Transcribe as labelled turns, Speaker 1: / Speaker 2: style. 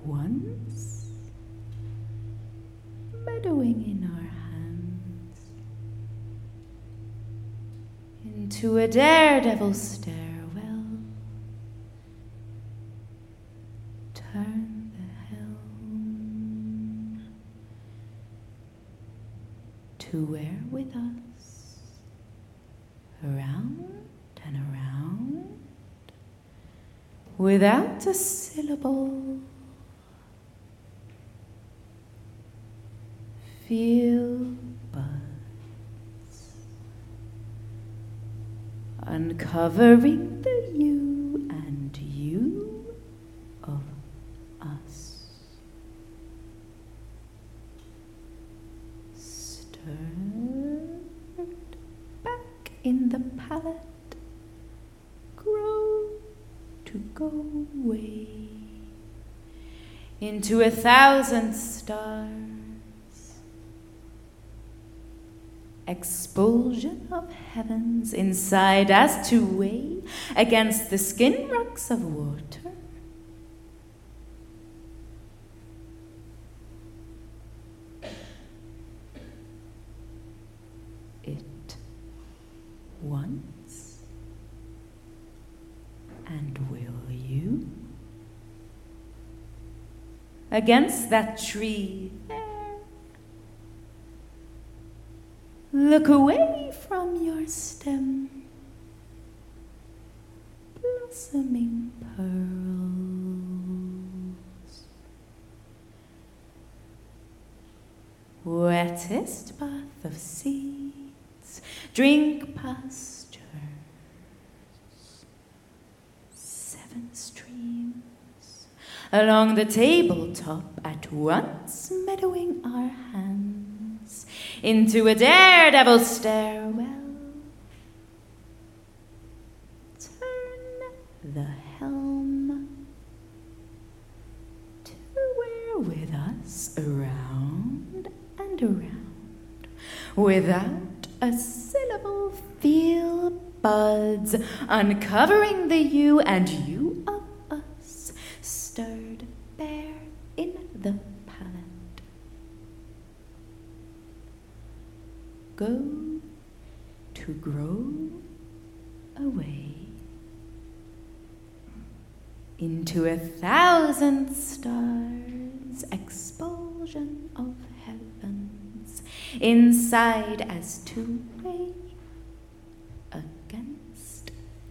Speaker 1: once, meadowing in our hands, into a daredevil stairwell, turn the helm to where with us, around and around, without a syllable, feel buds uncovering the you and you of us. Stirred back in the palate, grow to go away into 1,000 stars. Expulsion of heavens inside as to weigh against the skin rocks of water. It once, and will you? Against that tree there. Look away from your stem, blossoming pearls. Wettest bath of seeds, drink pastures. 7 streams along the tabletop at once, meadowing our hands into a daredevil stairwell. Turn the helm to where with us, around and around, without a syllable, feel buds uncovering the you and you of us, stirred bare in the palate. Go to grow away into 1,000 stars, expulsion of heavens inside as to